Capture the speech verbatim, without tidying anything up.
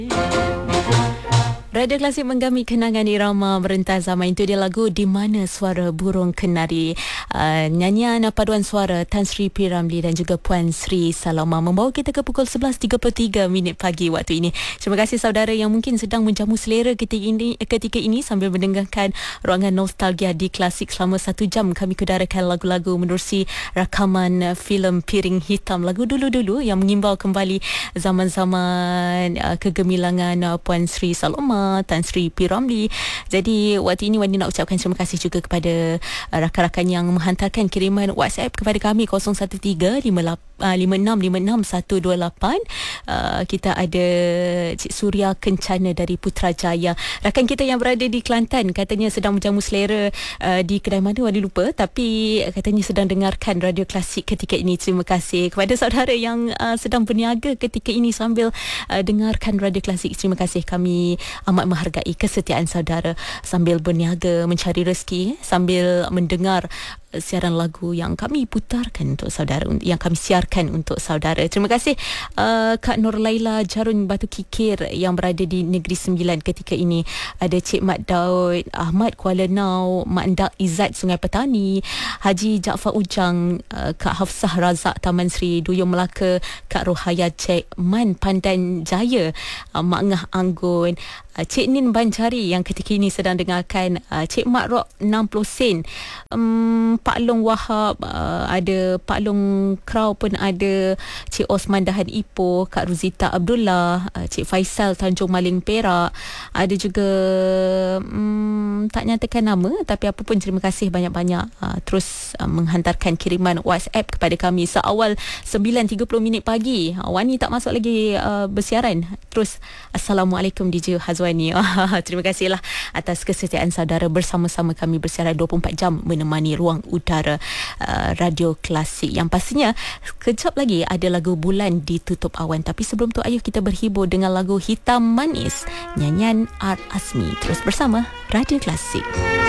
Radio Klasik menggami kenangan irama merentas zaman. Itu dia lagu Di Mana Suara Burung Kenari. Uh, nyanyian paduan suara Tan Sri P. Ramlee dan juga Puan Sri Saloma membawa kita ke pukul sebelas tiga puluh tiga minit pagi waktu ini. Terima kasih saudara yang mungkin sedang menjamu selera ketika ini, ketika ini sambil mendengarkan ruangan nostalgia di Klasik selama satu jam. Kami kudarakan lagu-lagu menerusi rakaman filem Piring Hitam, lagu dulu-dulu yang mengimbau kembali zaman-zaman uh, kegemilangan uh, Puan Sri Saloma, Tan Sri P. Ramlee. Jadi waktu ini Wani nak ucapkan terima kasih juga kepada uh, rakan-rakan yang menghantarkan kiriman WhatsApp kepada kami kosong satu tiga lima enam lima enam satu dua lapan. Uh, kita ada Cik Suria Kencana dari Putrajaya. Rakan kita yang berada di Kelantan katanya sedang menjamu selera uh, di kedai mana Wani lupa, tapi katanya sedang dengarkan Radio Klasik ketika ini. Terima kasih kepada saudara yang uh, sedang berniaga ketika ini sambil uh, dengarkan Radio Klasik. Terima kasih, kami amat menghargai kesetiaan saudara sambil berniaga mencari rezeki, sambil mendengar siaran lagu yang kami putarkan untuk saudara, yang kami siarkan untuk saudara. Terima kasih uh, Kak Nur Laila Jarun Batu Kikir yang berada di Negeri Sembilan ketika ini. Ada Cik Mat Daud Ahmad Kuala Nau, Mak Ndak Izzat Sungai Petani, Haji Jaafar Ujang, uh, Kak Hafsah Razak Taman Sri, Duyung Melaka, Kak Rohaya Cik Man Pandan Jaya, uh, Mak Ngah Anggun, uh, Cik Nin Bancari yang ketika ini sedang dengarkan, uh, Cik Mak Rok enam puluh sen, um, Pak Long Wahab, uh, ada Pak Long Krau pun ada, Cik Osman Dahan Ipoh, Kak Ruzita Abdullah, uh, Cik Faisal Tanjung Maling Perak, ada juga um, tak nyatakan nama, tapi apa pun terima kasih banyak-banyak uh, terus uh, menghantarkan kiriman WhatsApp kepada kami seawal sembilan tiga puluh minit pagi. uh, Wani tak masuk lagi uh, bersiaran. Terus Assalamualaikum D J Hazwani. Terima kasihlah atas kesetiaan saudara bersama-sama kami bersiaran dua puluh empat jam menemani ruang udara uh, Radio Klasik. Yang pastinya kejap lagi ada lagu Bulan Ditutup Awan, tapi sebelum tu ayo kita berhibur dengan lagu Hitam Manis nyanyian Art Azmi. Terus bersama Radio Klasik.